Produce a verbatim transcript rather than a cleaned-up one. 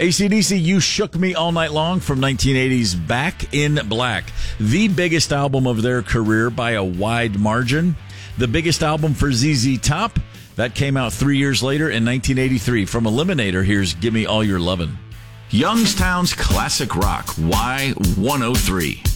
A C D C, You Shook Me All Night Long from nineteen eighties Back in Black. The biggest album of their career by a wide margin. The biggest album for Z Z Top, that came out three years later in nineteen eighty-three. From Eliminator, here's Gimme All Your Lovin'. Youngstown's Classic Rock, Y one oh three.